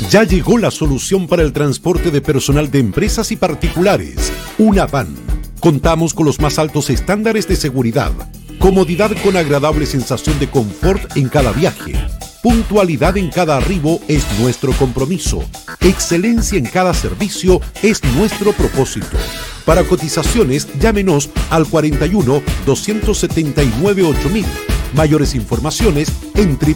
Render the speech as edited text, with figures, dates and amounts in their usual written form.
Ya llegó la solución para el transporte de personal de empresas y particulares, una van. Contamos con los más altos estándares de seguridad, comodidad con agradable sensación de confort en cada viaje. Puntualidad en cada arribo es nuestro compromiso. Excelencia en cada servicio es nuestro propósito. Para cotizaciones, llámenos al 41 279 8000. Mayores informaciones en www.van.cl.